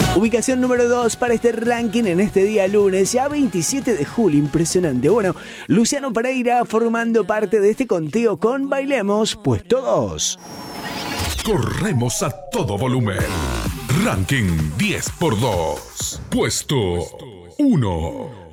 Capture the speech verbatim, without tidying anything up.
Ubicación número dos para este ranking en este día lunes, ya veintisiete de julio, impresionante. Bueno, Luciano Pereira formando parte de este conteo con Bailemos, puesto dos. Corremos a todo volumen. Ranking diez por dos. Puesto uno.